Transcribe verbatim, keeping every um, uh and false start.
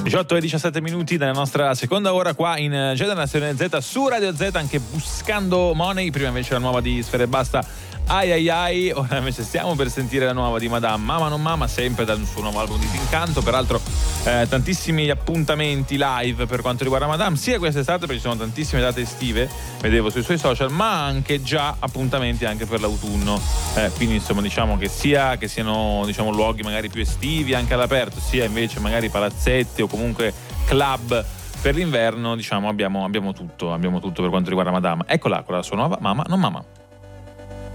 diciotto e diciassette minuti della nostra seconda ora qua in Generazione Z su Radio Z, anche Buscando Money. Prima invece la nuova di Sfera Ebbasta, Ai ai ai. Ora invece stiamo per sentire la nuova di Madame, Mama non Mama, sempre dal suo nuovo album di Tincanto. Peraltro eh, tantissimi appuntamenti live per quanto riguarda Madame, sia quest'estate perché ci sono tantissime date estive, vedevo sui suoi social, ma anche già appuntamenti anche per l'autunno, eh, quindi insomma diciamo che sia che siano diciamo luoghi magari più estivi anche all'aperto, sia invece magari palazzetti o comunque club per l'inverno, diciamo abbiamo, abbiamo tutto abbiamo tutto per quanto riguarda Madame. Eccola con la sua nuova Mama non Mama.